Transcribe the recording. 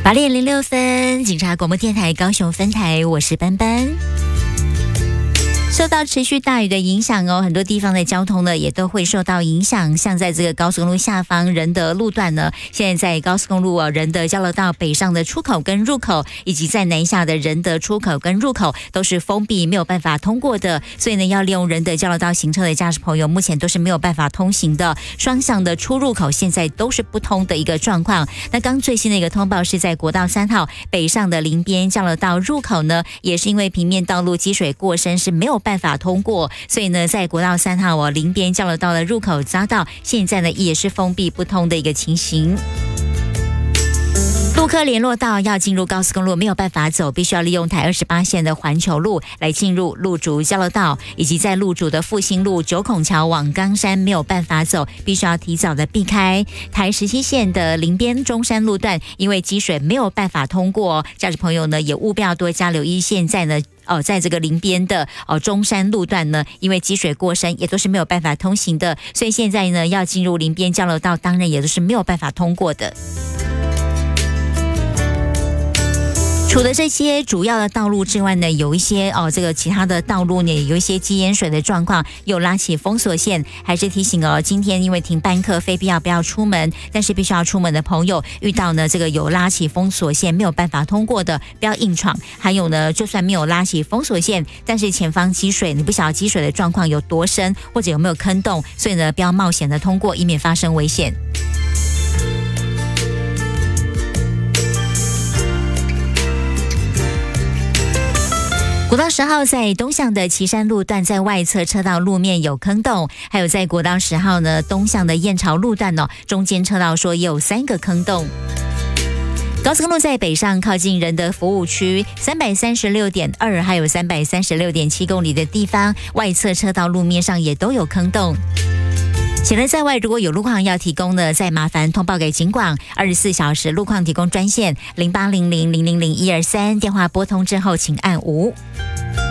8:06，警察广播电台高雄分台，我是班班。受到持续大雨的影响哦，很多地方的交通呢也都会受到影响。像在这个高速公路下方仁德路段呢，现在在高速公路仁德交流道北上的出口跟入口，以及在南下的仁德出口跟入口都是封闭，没有办法通过的。所以呢，要利用仁德交流道行车的驾驶朋友，目前都是没有办法通行的。双向的出入口现在都是不通的一个状况。那刚最新的一个通报是在国道3号北上的林边交流道入口呢，也是因为平面道路积水过深，是没有办法通过，所以呢，在国道3号林边交流道的入口匝道，现在呢也是封闭不通的一个情形。路客联络道要进入高速公路没有办法走，必须要利用台28线的环球路来进入路竹交流道，以及在路竹的复兴路九孔桥往冈山没有办法走，必须要提早的避开。台17线的林边中山路段，因为积水没有办法通过，驾驶朋友呢也务必要多加留意。现在呢在这个林边的中山路段呢，因为积水过深，也都是没有办法通行的，所以现在呢要进入林边交流道，当然也都是没有办法通过的。除了这些主要的道路之外呢，有一些这个其他的道路呢，有一些积淹水的状况，又拉起封锁线。还是提醒今天因为停班课，非必要不要出门，但是必须要出门的朋友，遇到呢这个有拉起封锁线没有办法通过的，不要硬闯。还有呢，就算没有拉起封锁线，但是前方积水，你不晓得积水的状况有多深，或者有没有坑洞，所以呢不要冒险的通过，以免发生危险。国道10号在东向的旗山路段，在外侧车道路面有坑洞，还有在国道10号呢东向的燕巢路段中间车道说也有3个坑洞。高速公路在北上靠近仁德服务区336.2还有336.7公里的地方，外侧车道路面上也都有坑洞。显然在外如果有路况要提供呢，再麻烦通报给警广24小时路况提供专线0800000123，电话拨通之后请按5。